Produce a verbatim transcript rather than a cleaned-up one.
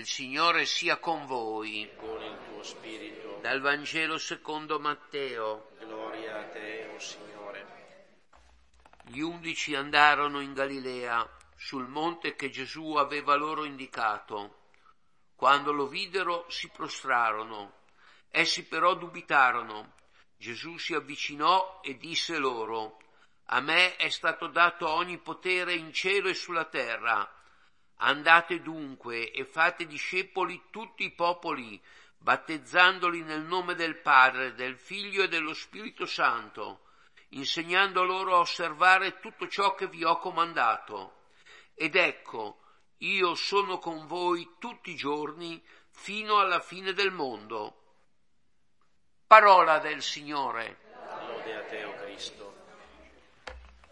Il Signore sia con voi. Con il tuo spirito. Dal Vangelo secondo Matteo. Gloria a te, o Signore. Gli undici andarono in Galilea, sul monte che Gesù aveva loro indicato. Quando lo videro si prostrarono. Essi però dubitarono. Gesù si avvicinò e disse loro: A me è stato dato ogni potere in cielo e sulla terra. Andate dunque e fate discepoli tutti i popoli, battezzandoli nel nome del Padre, del Figlio e dello Spirito Santo, insegnando loro a osservare tutto ciò che vi ho comandato. Ed ecco, io sono con voi tutti i giorni fino alla fine del mondo. Parola del Signore. Lode a te, o Cristo.